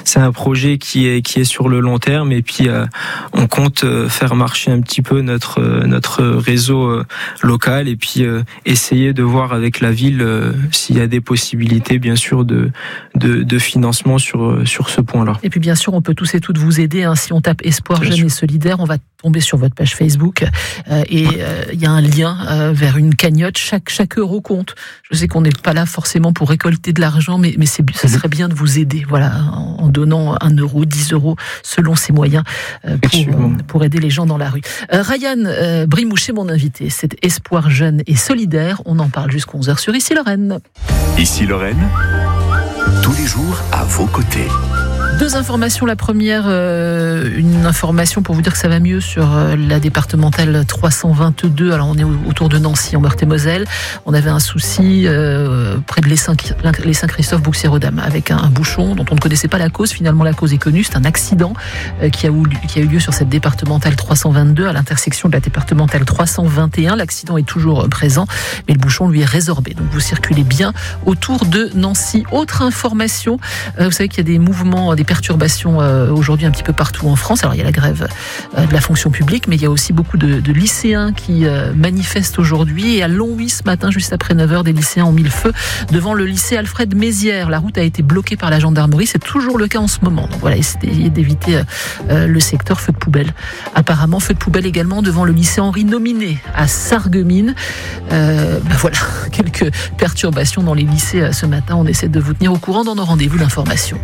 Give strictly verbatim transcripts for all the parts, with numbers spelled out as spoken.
c'est un projet qui est qui est sur le long terme, et puis euh, on compte euh, faire marcher un petit peu notre euh, notre réseau euh, local, et puis euh, essayer de voir avec la ville euh, s'il y a des possibilités, bien sûr, de de, de financement sur sur ce point-là. Et puis bien sûr, on peut tous et toutes vous aider. Hein. Si on tape Espoir Bien Jeune sûr. et Solidaire, on va tomber sur votre page Facebook euh, et il euh, y a un lien euh, vers une cagnotte. Chaque chaque euro compte. Je sais qu'on n'est pas là forcément pour récolter de l'argent, mais mais c'est ce serait bien de vous aider. Voilà, en, en donnant un euro, dix euros selon ses moyens euh, pour pour aider les gens dans la rue. Euh, Ryan euh, Brimouché, mon invité, c'est Espoir Jeune et Solidaire. On en parle jusqu'à onze heures sur Ici Lorraine. Ici Lorraine, tous les jours à vos côtés. Deux informations. La première, euh, une information pour vous dire que ça va mieux sur euh, la départementale trois cent vingt-deux. Alors on est autour de Nancy, en Meurthe-et-Moselle. On avait un souci euh, près de les Saint-Christophe Bouxières-aux-Dames avec un, un bouchon dont on ne connaissait pas la cause. Finalement, la cause est connue. C'est un accident euh, qui, a eu, qui a eu lieu sur cette départementale trois cent vingt-deux à l'intersection de la départementale trois cent vingt et un. L'accident est toujours présent, mais le bouchon lui est résorbé. Donc vous circulez bien autour de Nancy. Autre information, euh, vous savez qu'il y a des mouvements, des perturbations euh, aujourd'hui un petit peu partout en France. Alors il y a la grève euh, de la fonction publique, mais il y a aussi beaucoup de, de lycéens qui euh, manifestent aujourd'hui. Et à Longwy ce matin, juste après neuf heures, des lycéens ont mis le feu devant le lycée Alfred Mézières. La route a été bloquée par la gendarmerie. C'est toujours le cas en ce moment. Donc voilà, essayer d'éviter euh, le secteur. Feu de poubelle. Apparemment, feu de poubelle également devant le lycée Henri Nominé à Sarreguemines. Euh, ben voilà, quelques perturbations dans les lycées euh, ce matin. On essaie de vous tenir au courant dans nos rendez-vous d'information.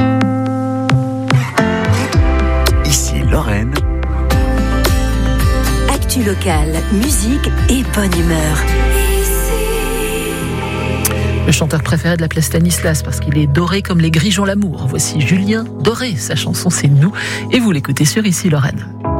Ici Lorraine. Actu locale, musique et bonne humeur. Le chanteur préféré de la place Stanislas, parce qu'il est doré comme les grilles ont l'amour. Voici Julien Doré. Sa chanson, c'est Nous. Et vous l'écoutez sur Ici Lorraine.